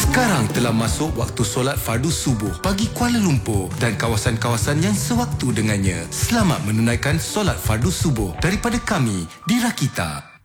Sekarang telah masuk waktu solat fardu subuh bagi Kuala Lumpur dan kawasan-kawasan yang sewaktu dengannya. Selamat menunaikan solat fardu subuh daripada kami di Rakita.